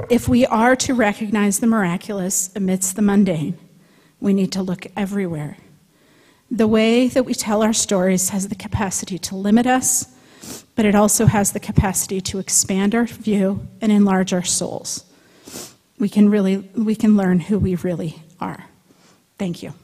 If we are to recognize the miraculous amidst the mundane, we need to look everywhere. The way that we tell our stories has the capacity to limit us, but it also has the capacity to expand our view and enlarge our souls. We can learn who we really are. Thank you.